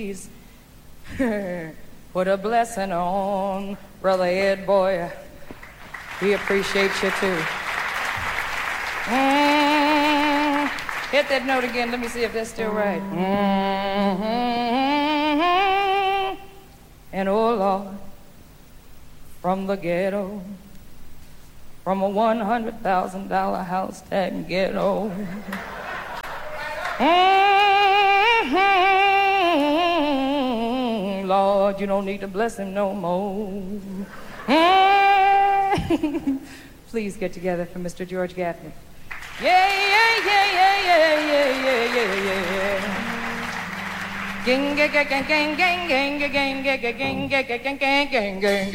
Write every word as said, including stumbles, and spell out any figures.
Please put a blessing on Brother Ed, boy. We appreciate you too. Mm, hit that note again. Let me see if that's still right. Mm-hmm. And oh Lord, from the ghetto, from a one hundred thousand dollar house tag ghetto. Mm-hmm. Lord, you don't need to bless him no more. Mm-hmm. Please get together for Mister George Gaffney. Yeah, yeah, yeah, yeah, yeah, yeah, yeah, yeah, yeah. Gang, gang, gang, gang, gang, gang, gang, gang, gang, gang, gang, gang, gang, gang.